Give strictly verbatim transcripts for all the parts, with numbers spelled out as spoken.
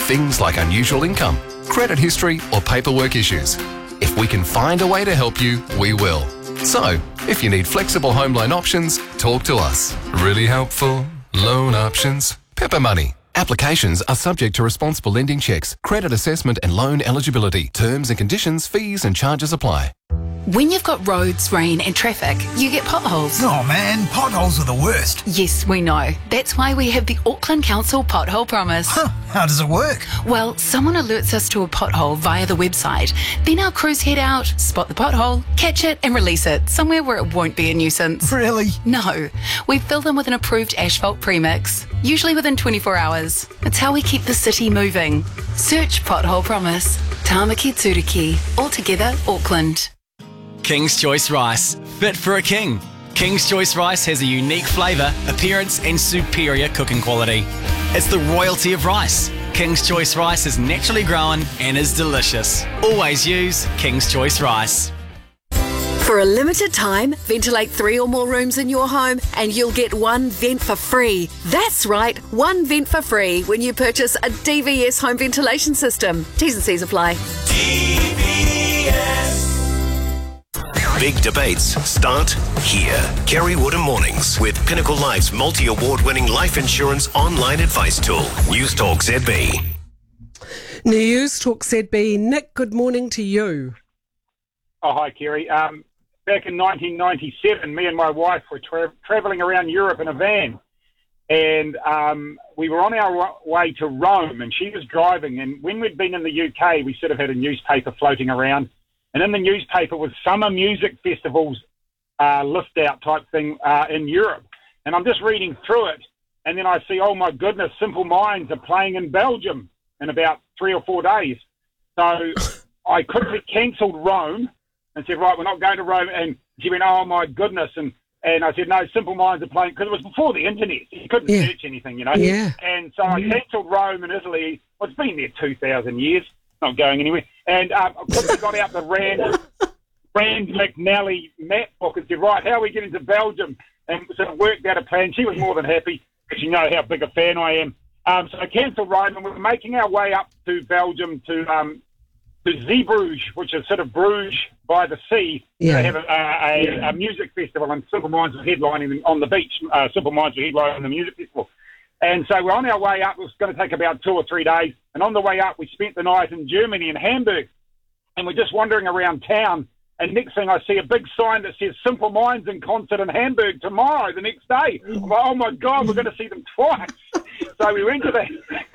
things like unusual income, credit history, or paperwork issues. If we can find a way to help you, we will. So, if you need flexible home loan options, talk to us. Really helpful loan options. Pepper Money. Applications are subject to responsible lending checks, credit assessment and loan eligibility. Terms and conditions, fees and charges apply. When you've got roads, rain and traffic, you get potholes. Oh man, potholes are the worst. Yes, we know. That's why we have the Auckland Council Pothole Promise. Huh, how does it work? Well, someone alerts us to a pothole via the website. Then our crews head out, spot the pothole, catch it and release it somewhere where it won't be a nuisance. Really? No. We fill them with an approved asphalt premix, usually within twenty-four hours. It's how we keep the city moving. Search Pothole Promise. Tamaki Tsuriki. Altogether, Auckland. King's Choice Rice. Fit for a king. King's Choice Rice has a unique flavour, appearance and superior cooking quality. It's the royalty of rice. King's Choice Rice is naturally grown and is delicious. Always use King's Choice Rice. For a limited time, ventilate three or more rooms in your home and you'll get one vent for free. That's right, one vent for free when you purchase a D V S home ventilation system. T's and C's apply. D V S. Big debates start here. Kerry Woodham Mornings with Pinnacle Life's multi-award winning life insurance online advice tool. News Talk Z B. News Talk Z B. Nick, good morning to you. Oh, hi, Kerry. Um, back in nineteen ninety-seven, me and my wife were tra- travelling around Europe in a van. And um, we were on our w- way to Rome, and she was driving. And when we'd been in the U K, we sort of had a newspaper floating around. And in the newspaper was summer music festivals uh, list out type thing uh, in Europe. And I'm just reading through it. And then I see, oh, my goodness, Simple Minds are playing in Belgium in about three or four days. So I quickly cancelled Rome and said, right, we're not going to Rome. And she went, oh, my goodness. And, and I said, no, Simple Minds are playing, because it was before the internet. You couldn't Yeah. search anything, you know. Yeah. And so I cancelled Rome in Italy. Well, it's been there two thousand years. Not going anywhere. And um, I quickly got out the Rand, Rand McNally map book and said, right, how are we getting to Belgium? And sort of worked out a plan. She was more than happy, because you know how big a fan I am. Um, so I cancelled Rome, and we were making our way up to Belgium to um, to Zeebrugge, which is sort of Bruges by the sea. Yeah. They have a, a, a music festival, and Simple Minds was headlining on the beach. Uh, Simple Minds were headlining the music festival. And so we're on our way up. It was going to take about two or three days. And on the way up, we spent the night in Germany, in Hamburg. And we're just wandering around town. And next thing I see a big sign that says Simple Minds in concert in Hamburg tomorrow, the next day. I'm like, oh, my God, we're going to see them twice. So we went to the...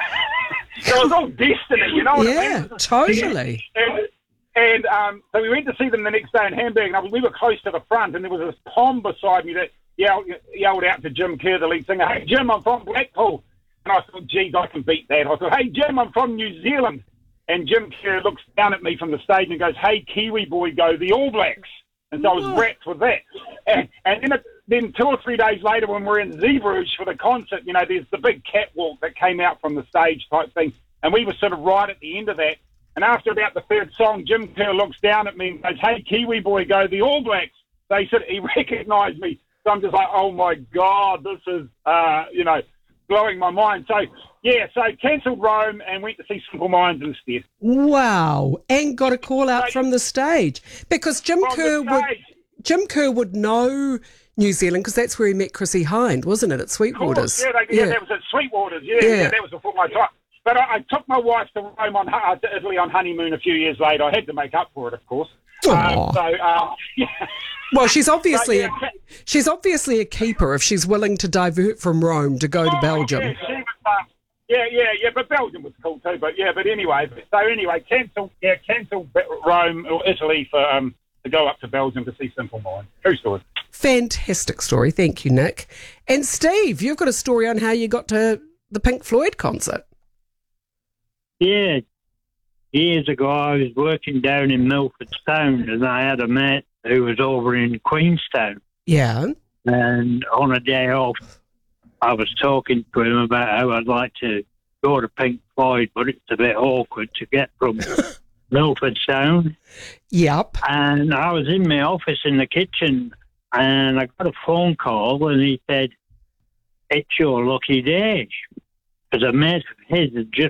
So it was all destiny, you know what Yeah, I mean? totally. And, and um, so we went to see them the next day in Hamburg. And I was, we were close to the front. And there was this pom beside me that yelled, yelled out to Jim Kerr, the lead singer, hey, Jim, I'm from Blackpool. And I thought, geez, I can beat that. I thought, hey, Jim, I'm from New Zealand. And Jim Kerr looks down at me from the stage and goes, hey, Kiwi boy, go the All Blacks. And so I was wrapped with that. And, and then, it, then two or three days later, when we're in Zeebrugge for the concert, you know, there's the big catwalk that came out from the stage type thing. And we were sort of right at the end of that. And after about the third song, Jim Kerr looks down at me and goes, hey, Kiwi boy, go the All Blacks. So he, said, he recognised me. So I'm just like, oh, my God, this is, uh, you know, blowing my mind. So, yeah, so cancelled Rome and went to see Simple Minds instead. Wow. And got a call out So- from the stage. Because Jim From Kerr the would stage. Jim Kerr would know New Zealand, because that's where he met Chrissy Hind, wasn't it, at Of course, Sweetwaters? yeah, they, yeah. that was at Sweetwaters. Yeah, Yeah. yeah. that was before my time. But I, I took my wife to Rome on uh, to Italy on honeymoon a few years later. I had to make up for it, of course. Aw. Um, so, um, yeah. Well, she's obviously But, yeah, a, she's obviously a keeper if she's willing to divert from Rome to go to Oh, Belgium. Yeah, she was, uh, yeah, yeah, yeah, but Belgium was cool too. But yeah, but anyway, so anyway, cancel, yeah, cancel Rome or Italy for um to go up to Belgium to see Simple Minds. True story. Fantastic story. Thank you, Nick. And Steve, you've got a story on how you got to the Pink Floyd concert. Yeah, years ago I was working down in Milford-Sound and I had a mate who was over in Queenstown. Yeah. And on a day off, I was talking to him about how I'd like to go to Pink Floyd, but it's a bit awkward to get from Milford Sound. Yep. And I was in my office in the kitchen and I got a phone call and he said, it's your lucky day. Because a mate of his had just